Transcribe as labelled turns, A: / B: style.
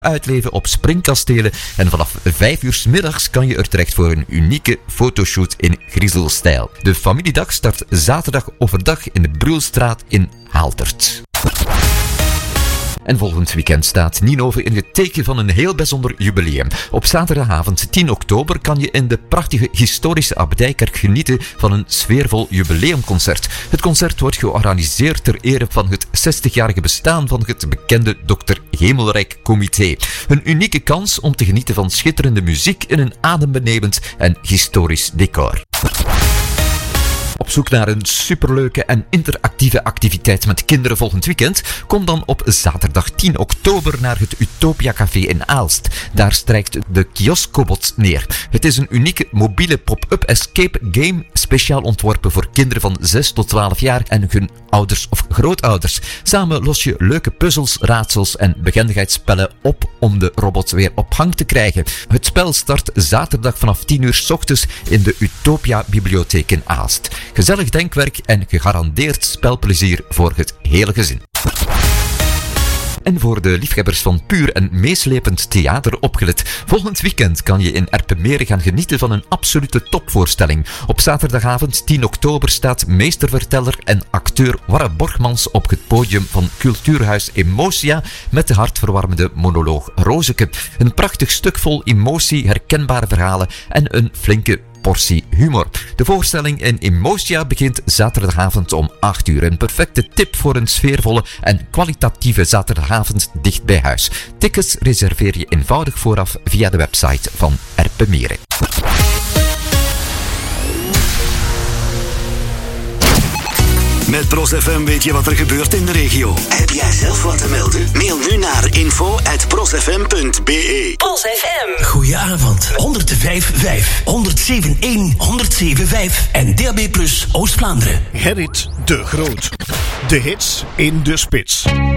A: uitleven op springkastelen. En vanaf 5 uur 's middags kan je er terecht voor een unieke fotoshoot in griezelstijl. De familiedag start zaterdag overdag in de Brulstraat in Haaldert. En volgend weekend staat Ninove in het teken van een heel bijzonder jubileum. Op zaterdagavond 10 oktober kan je in de prachtige historische Abdijkerk genieten van een sfeervol jubileumconcert. Het concert wordt georganiseerd ter ere van het 60-jarige bestaan van het bekende Dr. Hemelrijk Comité. Een unieke kans om te genieten van schitterende muziek in een adembenemend en historisch decor. Op zoek naar een superleuke en interactieve activiteit met kinderen volgend weekend? Kom dan op zaterdag 10 oktober naar het Utopia Café in Aalst. Daar strijkt de Kioskobot neer. Het is een unieke mobiele pop-up escape game speciaal ontworpen voor kinderen van 6 tot 12 jaar en hun ouders of grootouders. Samen los je leuke puzzels, raadsels en behendigheidsspellen op om de robot weer op gang te krijgen. Het spel start zaterdag vanaf 10 uur 's ochtends in de Utopia Bibliotheek in Aalst. Gezellig denkwerk en gegarandeerd spelplezier voor het hele gezin. En voor de liefhebbers van puur en meeslepend theater opgelet. Volgend weekend kan je in Erpenmeren gaan genieten van een absolute topvoorstelling. Op zaterdagavond 10 oktober staat meesterverteller en acteur Warre Borgmans op het podium van Cultuurhuis Emotia met de hartverwarmende monoloog Rozeke. Een prachtig stuk vol emotie, herkenbare verhalen en een flinke portie humor. De voorstelling in Emotia begint zaterdagavond om 8 uur. Een perfecte tip voor een sfeervolle en kwalitatieve zaterdagavond dicht bij huis. Tickets reserveer je eenvoudig vooraf via de website van Erpenmeren.
B: Met Pros FM weet je wat er gebeurt in de regio. Heb jij zelf wat te melden? Mail nu naar info@prosfm.be.
C: Pros FM.
D: Goedenavond. 105.5, 107.1, 107.5 en DAB+ Oost-Vlaanderen.
E: Gerrit de Groot. De hits in de spits.